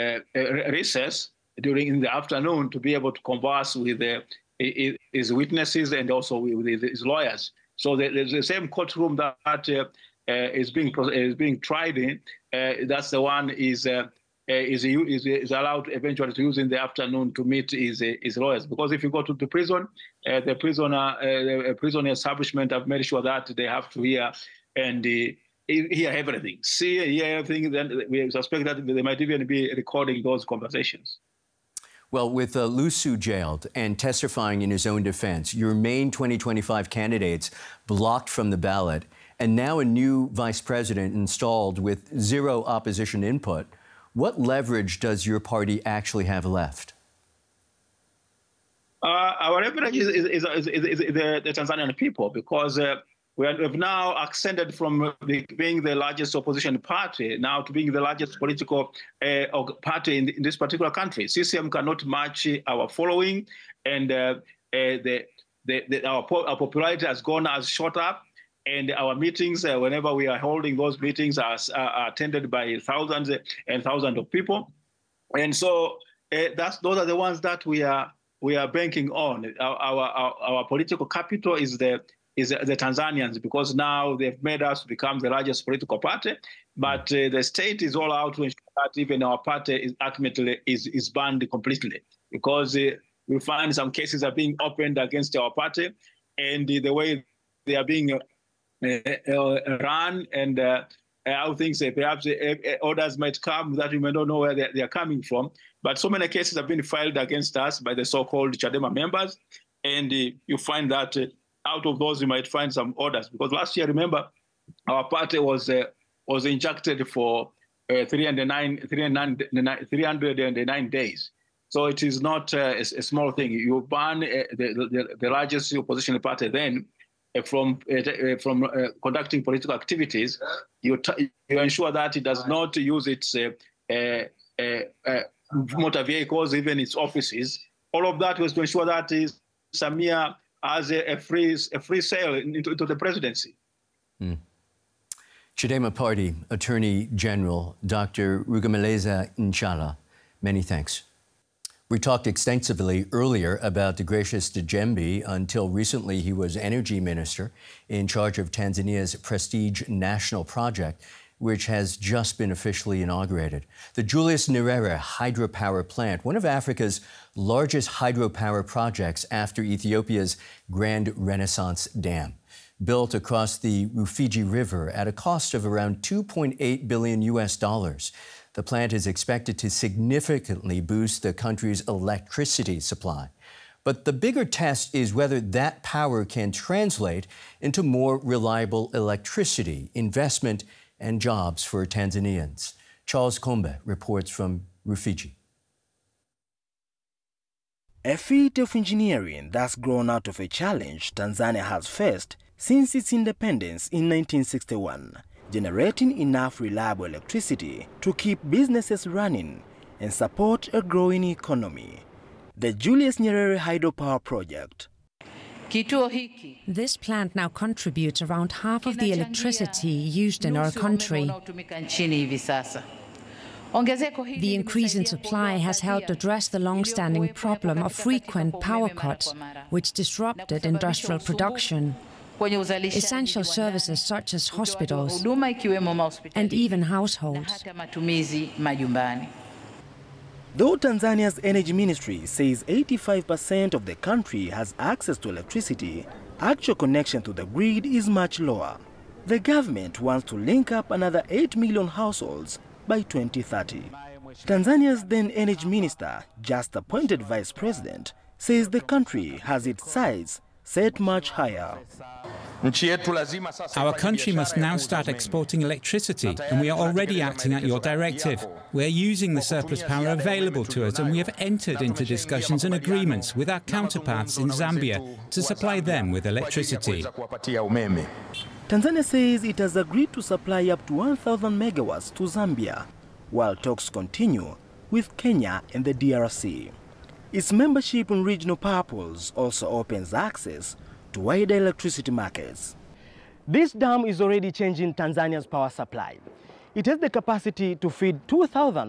recess in the afternoon to be able to converse with his witnesses and also with his lawyers. So there's the same courtroom that is being tried in. That's the one is allowed eventually to use in the afternoon to meet his lawyers. Because if you go to the prison, the prison establishment have made sure that they have to hear and hear everything, hear everything. Then we suspect that they might even be recording those conversations. Well, with Liu Su jailed and testifying in his own defense, your main 2025 candidates blocked from the ballot, and now a new vice president installed with zero opposition input, what leverage does your party actually have left? Our leverage is the Tanzanian people, because we have now ascended from being the largest opposition party now to being the largest political party in this particular country. CCM cannot match our following, and our popularity has shot up. And our meetings, whenever we are holding those meetings, are attended by thousands and thousands of people. And so those are the ones that we are banking on. Our political capital is the Tanzanians, because now they've made us become the largest political party. But the state is all out to ensure that even our party is ultimately is banned completely, because we find some cases are being opened against our party, and the way they are being run, and how things perhaps orders might come that we may not know where they are coming from. But so many cases have been filed against us by the so-called Chadema members, and you find that out of those you might find some orders, because last year, remember, our party was injected for 309 days. So it is not a small thing. You ban the largest opposition party then from conducting political activities. You ensure that it does not use its motor vehicles, even its offices. All of that was to ensure that Samia has a free sail into the presidency. Chadema Party Attorney General Dr. Rugemeleza Nchala, many thanks. We talked extensively earlier about Degracius Djembe. Until recently, he was energy minister in charge of Tanzania's Prestige National Project, which has just been officially inaugurated. The Julius Nyerere hydropower plant, one of Africa's largest hydropower projects after Ethiopia's Grand Renaissance Dam. Built across the Rufiji River at a cost of around $2.8 billion. The plant is expected to significantly boost the country's electricity supply. But the bigger test is whether that power can translate into more reliable electricity, investment, and jobs for Tanzanians. Charles Kombe reports from Rufiji. A feat of engineering that's grown out of a challenge Tanzania has faced since its independence in 1961. Generating enough reliable electricity to keep businesses running and support a growing economy. The Julius Nyerere Hydropower Project. This plant now contributes around half of the electricity used in our country. The increase in supply has helped address the long-standing problem of frequent power cuts, which disrupted industrial production. Essential services such as hospitals and even households. Though Tanzania's energy ministry says 85% of the country has access to electricity, actual connection to the grid is much lower. The government wants to link up another 8 million households by 2030. Tanzania's then energy minister, just appointed vice president, says the country has its sights set much higher. Our country must now start exporting electricity, and we are already acting at your directive. We are using the surplus power available to us, and we have entered into discussions and agreements with our counterparts in Zambia to supply them with electricity. Tanzania says it has agreed to supply up to 1,000 megawatts to Zambia, while talks continue with Kenya and the DRC. Its membership in regional power pools also opens access to wider electricity markets. This dam is already changing Tanzania's power supply. It has the capacity to feed 2,000